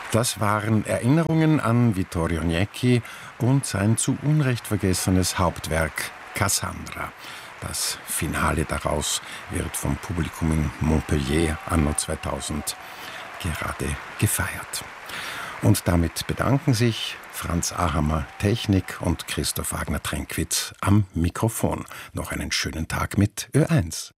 Das waren Erinnerungen an Vittorio Niecki und sein zu Unrecht vergessenes Hauptwerk Cassandra. Das Finale daraus wird vom Publikum in Montpellier anno 2000 gerade gefeiert. Und damit bedanken sich Franz Ahammer Technik und Christoph Wagner-Tränkwitz am Mikrofon. Noch einen schönen Tag mit Ö1.